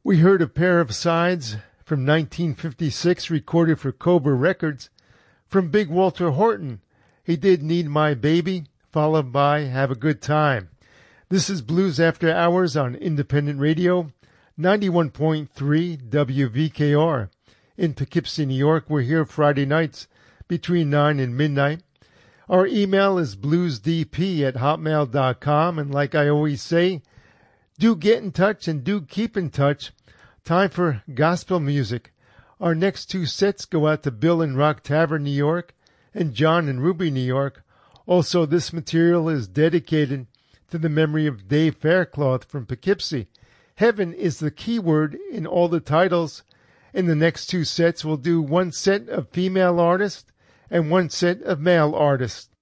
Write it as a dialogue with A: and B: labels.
A: We heard a pair of sides from 1956 recorded for Cobra Records from Big Walter Horton. He did Need My Baby, followed by Have a Good Time. This is Blues After Hours on Independent Radio, 91.3 WVKR. In Poughkeepsie, New York, we're here Friday nights between 9 and midnight. Our email is bluesdp@hotmail.com, and like I always say, do get in touch and do keep in touch. Time for gospel music. Our next two sets go out to Bill in Rock Tavern, New York, and John in Ruby, New York. Also, this material is dedicated to the memory of Dave Faircloth from Poughkeepsie. Heaven is the key word in all the titles. In the next two sets, we'll do one set of female artists and one set of male artists.